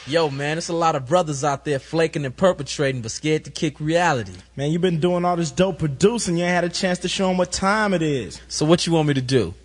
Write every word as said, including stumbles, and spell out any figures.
Yo, man, there's a lot of brothers out there flaking and perpetrating, but scared to kick reality. Man, you been doing all this dope producing. You ain't had a chance to show them what time it is. So what you want me to do?